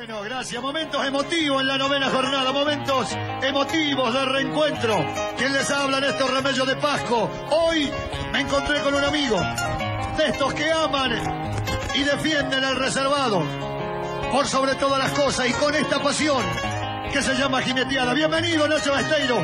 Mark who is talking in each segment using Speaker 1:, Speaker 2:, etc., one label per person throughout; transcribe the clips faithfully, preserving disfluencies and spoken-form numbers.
Speaker 1: Bueno, gracias. Momentos emotivos en la novena jornada, momentos emotivos de reencuentro. Quien les habla, Néstor Remello de Pasco. Hoy me encontré con un amigo de estos que aman y defienden el reservado por sobre todas las cosas y con esta pasión que se llama jineteada. Bienvenido, Nacho Besteiro.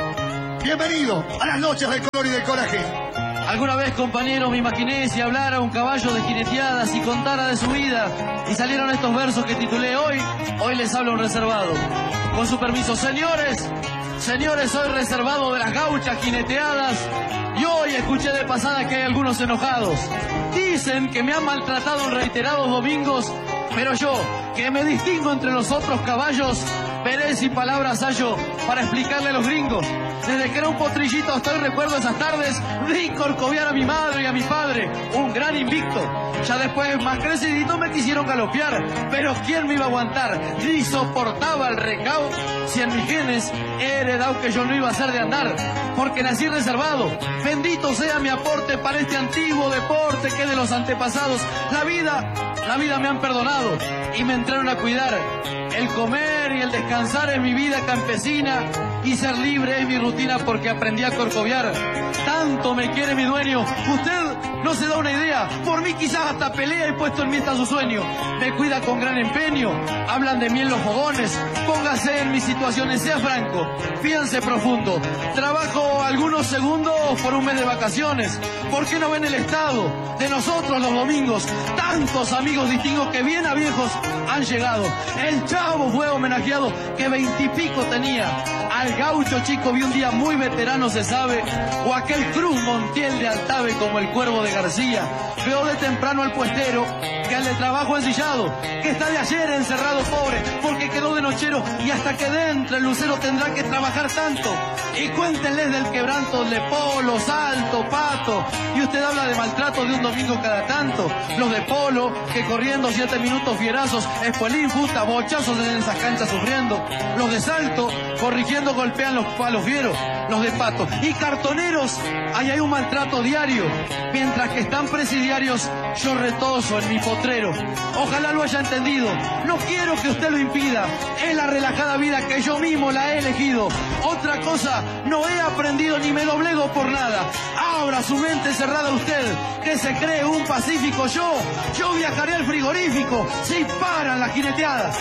Speaker 1: Bienvenido a las noches del color y del coraje.
Speaker 2: Alguna vez, compañeros, me imaginé si hablara un caballo de jineteadas y contara de su vida y salieron estos versos que titulé hoy. Hoy les hablo un reservado. Con su permiso, señores, señores, soy reservado de las gauchas jineteadas y hoy escuché de pasada que hay algunos enojados. Dicen que me han maltratado en reiterados domingos, pero yo, que me distingo entre los otros caballos, veré si palabras hallo para explicarle a los gringos. Desde que era un potrillito hasta hoy recuerdo esas tardes de corcoviar a mi madre y a mi padre, un gran invicto. Ya después, más crecidito, me quisieron galopear, pero ¿quién me iba a aguantar? Ni soportaba el recao, si en mis genes he heredado que yo no iba a ser de andar, porque nací reservado. Bendito sea mi aporte para este antiguo deporte que de los antepasados. La vida, la vida me han perdonado y me entraron a cuidar. El comer y el descansar es mi vida campesina y ser libre es mi rutina porque aprendí a corcoviar. Tanto me quiere mi dueño, usted no se da una idea. Por mí quizás hasta pelea y puesto en mí está su sueño. Me cuida con gran empeño, hablan de mí en los fogones. Póngase en mis situaciones, sea franco, fíjense profundo. Trabajo algunos segundos por un mes de vacaciones. ¿Por qué no ven el estado de nosotros los domingos? Tantos amigos distintos que bien a viejos han llegado. El Chavo fue homenajeado que veintipico tenía. Al gaucho chico vi un día muy veterano, se sabe, o aquel Cruz Montiel de Altave como el Cuervo de García. Veo de temprano al puestero que al de trabajo ensillado, que está de ayer encerrado pobre porque quedó de nochero y hasta que dentro el lucero tendrá que trabajar tanto. Y cuéntenles del quebranto de Polo, Salto, Pato, y usted habla de maltrato de un domingo cada tanto. Los de Polo que corriendo siete minutos fierazos, Espuelín, puta, bochazos en esas canchas sufriendo. Los de Salto corrigiendo golpean los palos fieros. Los de Pato y cartoneros, ahí hay un maltrato diario. Mientras que están presidiarios, yo retozo en mi potrero. Ojalá lo haya entendido, no quiero que usted lo impida. Es la relajada vida que yo mismo la he elegido. Otra cosa no he aprendido ni me doblego por nada. Abra su mente cerrada usted, que se cree un pacífico. Yo, yo viajaré al frigorífico si paran las jineteadas.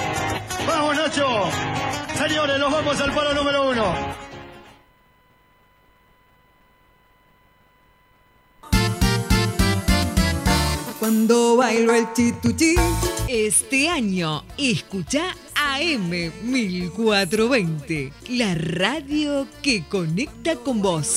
Speaker 1: ¡Vamos, Nacho! Señores, nos vamos al palo número uno.
Speaker 3: Cuando bailo el chituchí.
Speaker 4: Este año, escucha A M mil cuatrocientos veinte, la radio que conecta con vos.